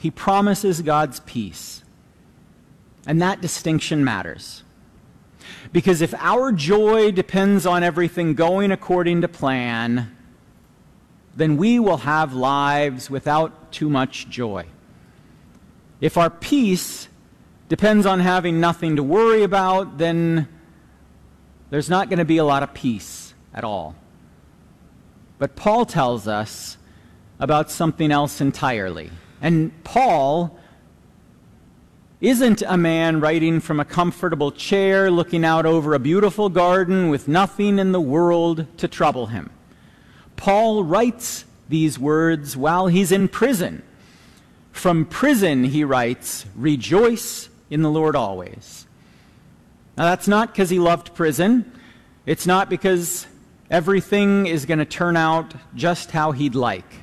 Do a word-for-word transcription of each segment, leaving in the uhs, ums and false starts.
he promises God's peace. And that distinction matters. Because if our joy depends on everything going according to plan, then we will have lives without too much joy. If our peace depends on having nothing to worry about, then there's not going to be a lot of peace at all. But Paul tells us about something else entirely. And Paul isn't a man writing from a comfortable chair looking out over a beautiful garden with nothing in the world to trouble him. Paul writes these words while he's in prison. From prison, he writes, "Rejoice in the Lord always." Now, that's not because he loved prison. It's not because everything is going to turn out just how he'd like.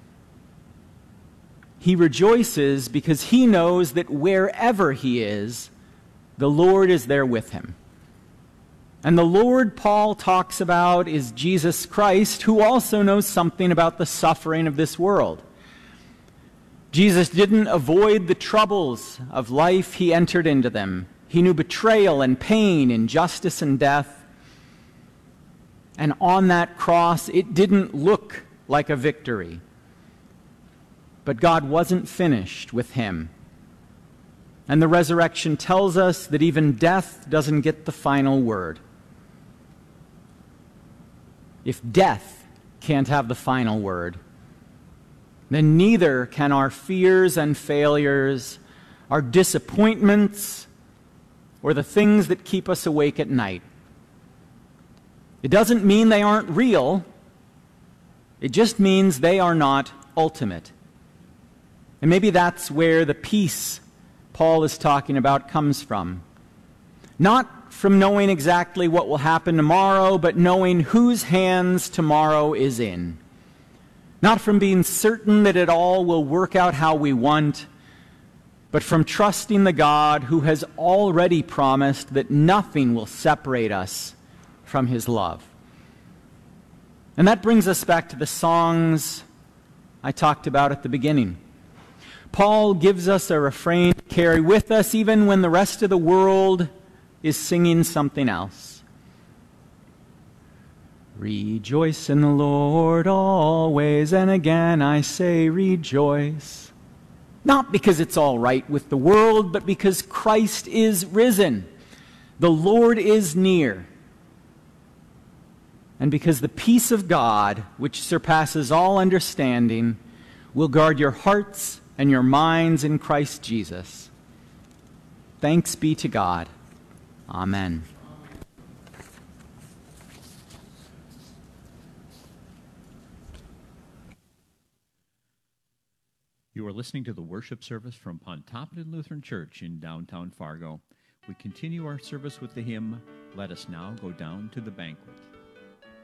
He rejoices because he knows that wherever he is, the Lord is there with him. And the Lord Paul talks about is Jesus Christ, who also knows something about the suffering of this world. Jesus didn't avoid the troubles of life, he entered into them. He knew betrayal and pain, injustice and death. And on that cross, it didn't look like a victory. But God wasn't finished with him. And the resurrection tells us that even death doesn't get the final word. If death can't have the final word, then neither can our fears and failures, our disappointments, or the things that keep us awake at night. It doesn't mean they aren't real. It just means they are not ultimate. And maybe that's where the peace Paul is talking about comes from. Not from knowing exactly what will happen tomorrow, but knowing whose hands tomorrow is in. Not from being certain that it all will work out how we want, but from trusting the God who has already promised that nothing will separate us from his love. And that brings us back to the songs I talked about at the beginning. Paul gives us a refrain to carry with us even when the rest of the world is singing something else. Rejoice in the Lord always, and again I say rejoice. Not because it's all right with the world, but because Christ is risen. The Lord is near. And because the peace of God, which surpasses all understanding, will guard your hearts and your minds in Christ Jesus. Thanks be to God. Amen. You are listening to the worship service from Pontoppidan Lutheran Church in downtown Fargo. We continue our service with the hymn, "Let Us Now Go Down to the Banquet."